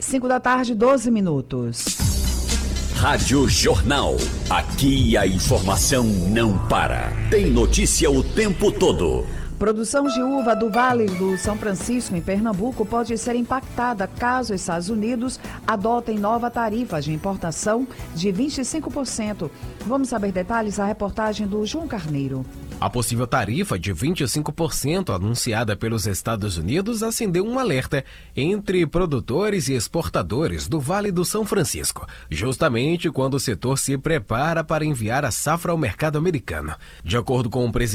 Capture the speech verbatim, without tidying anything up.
cinco da tarde, doze minutos. Rádio Jornal. Aqui a informação não para. Tem notícia o tempo todo. Produção de uva do Vale do São Francisco, em Pernambuco, pode ser impactada caso os Estados Unidos adotem nova tarifa de importação de vinte e cinco por cento. Vamos saber detalhes da reportagem do João Carneiro. A possível tarifa de vinte e cinco por cento anunciada pelos Estados Unidos acendeu um alerta entre produtores e exportadores do Vale do São Francisco, justamente quando o setor se prepara para enviar a safra ao mercado americano. De acordo com o presidente